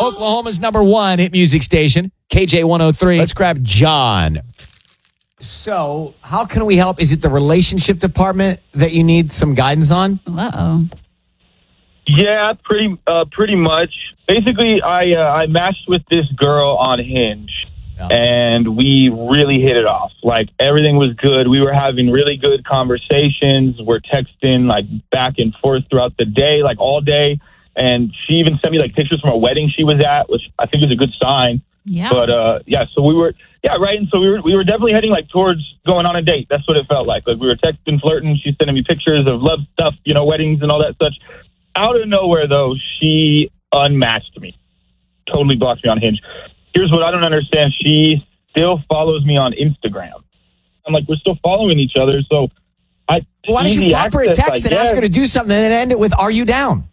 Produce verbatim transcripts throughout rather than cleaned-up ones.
Oklahoma's number one hit music station, K J one oh three. Let's grab John. So, how can we help? Is it the relationship department that you need some guidance on? Uh-oh. Yeah, pretty uh, pretty much. Basically, I uh, I matched with this girl on Hinge, yeah. and we really hit it off. Like, everything was good. We were having really good conversations. We're texting, like, back and forth throughout the day, like, all day. And she even sent me, like, pictures from a wedding she was at, which I think is a good sign. Yeah. But, uh, yeah, so we were, yeah, right. And so we were, we were definitely heading, like, towards going on a date. That's what it felt like. Like, we were texting, flirting. She's sending me pictures of love stuff, you know, weddings and all that such. Out of nowhere, though, she unmatched me. Totally blocked me on Hinge. Here's what I don't understand. She still follows me on Instagram. I'm like, we're still following each other. So I why don't you pop her a text and ask her to do something and end it with, are you down?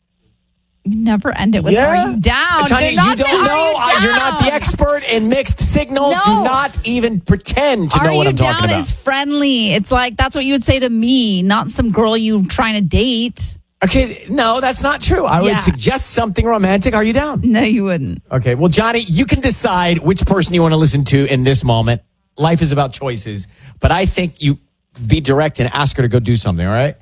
You never end it with, yeah. are you down? Tanya, you don't say, know. You uh, you're not the expert in mixed signals. No. Do not even pretend to are know what I'm talking about. Are you down is friendly. It's like, that's what you would say to me, not some girl you trying to date. Okay, no, that's not true. I Yeah. would suggest something romantic. Are you down? No, you wouldn't. Okay, well, Johnny, you can decide which person you want to listen to in this moment. Life is about choices. But I think you be direct and ask her to go do something, all right?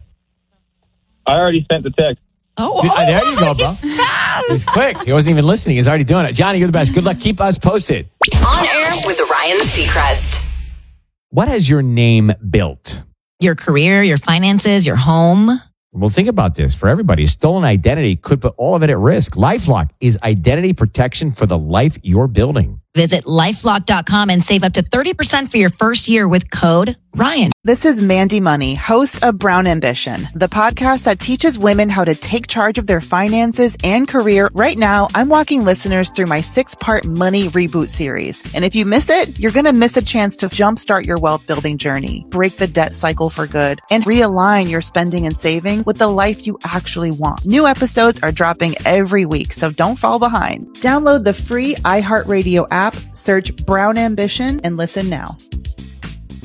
I already sent the text. Oh, Dude, oh there you go, bro. He's fast. He's quick. He wasn't even listening. He's already doing it. Johnny, you're the best. Good luck. Keep us posted. On air with Ryan Seacrest. What has your name built? Your career, your finances, your home. Well, think about this. For everybody, stolen identity could put all of it at risk. LifeLock is identity protection for the life you're building. Visit lifelock dot com and save up to thirty percent for your first year with code Ryan. This is Mandy Money, host of Brown Ambition, the podcast that teaches women how to take charge of their finances and career. Right now, I'm walking listeners through my six-part money reboot series. And if you miss it, you're going to miss a chance to jumpstart your wealth building journey, break the debt cycle for good, and realign your spending and saving with the life you actually want. New episodes are dropping every week, so don't fall behind. Download the free iHeartRadio app, search Brown Ambition, and listen now.